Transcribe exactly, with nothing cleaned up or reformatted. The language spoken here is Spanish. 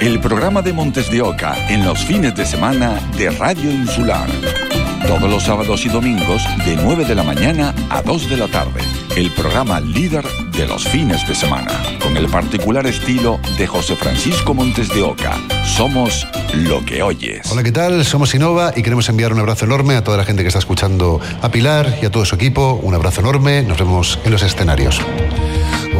el programa de Montes de Oca en los fines de semana de Radio Insular. Todos los sábados y domingos de nueve de la mañana a dos de la tarde. El programa líder de los fines de semana. Con el particular estilo de José Francisco Montes de Oca. Somos lo que oyes. Hola, ¿qué tal? Somos Innova y queremos enviar un abrazo enorme a toda la gente que está escuchando a Pilar y a todo su equipo. Un abrazo enorme. Nos vemos en los escenarios.